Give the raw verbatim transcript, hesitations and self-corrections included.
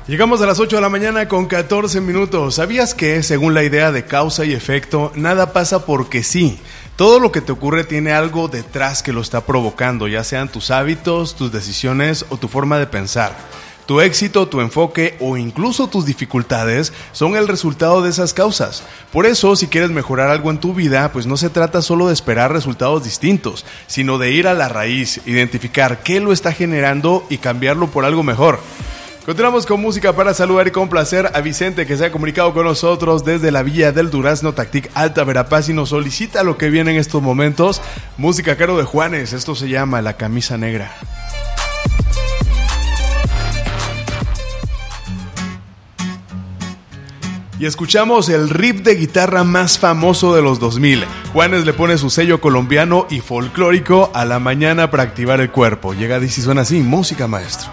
Llegamos a las ocho de la mañana con catorce minutos. ¿Sabías que, según la idea de causa y efecto, nada pasa porque sí? Todo lo que te ocurre tiene algo detrás que lo está provocando, ya sean tus hábitos, tus decisiones o tu forma de pensar. Tu éxito, tu enfoque o incluso tus dificultades son el resultado de esas causas. Por eso, si quieres mejorar algo en tu vida, pues no se trata solo de esperar resultados distintos, sino de ir a la raíz, identificar qué lo está generando y cambiarlo por algo mejor. Continuamos con música para saludar y complacer a Vicente, que se ha comunicado con nosotros desde la Villa del Durazno, Tactic, Alta Verapaz, y nos solicita lo que viene en estos momentos. Música a cargo de Juanes, esto se llama La Camisa Negra. Y escuchamos el riff de guitarra más famoso de los dos mil. Juanes le pone su sello colombiano y folclórico a la mañana para activar el cuerpo. Llega y suena así, música maestro.